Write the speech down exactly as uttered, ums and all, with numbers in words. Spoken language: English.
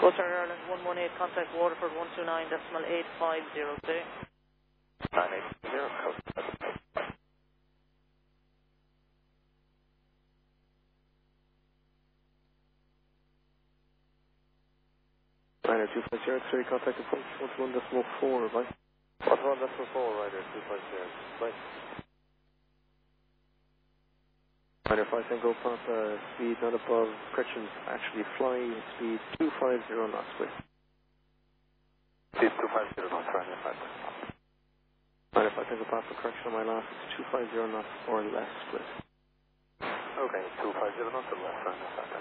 Coast Air Ireland one one eight, contact Waterford one two nine decimal eight five zero, clear. nine eight zero, Coast Air. Ryder two five zero, X-ray, contact approach one one decimal four, bye. one one decimal four, Ryder two five zero, bye. Ryder five Tango Papa, speed not above correction, actually fly speed two five zero knots, please. Speed two five zero knots, Ryder five. Ryder five Tango Papa, correction on my last, it's two five zero knots or less, please. Okay, two five zero knots or less, Ryder five.